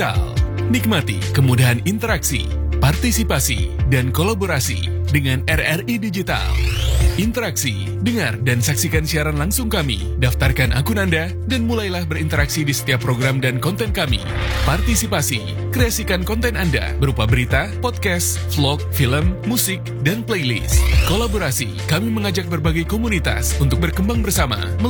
Digital. Nikmati kemudahan interaksi, partisipasi, dan kolaborasi dengan RRI Digital. Interaksi, dengar dan saksikan siaran langsung kami, daftarkan akun Anda, dan mulailah berinteraksi di setiap program dan konten kami. Partisipasi, kreasikan konten Anda berupa berita, podcast, vlog, film, musik, dan playlist. Kolaborasi, kami mengajak berbagai komunitas untuk berkembang bersama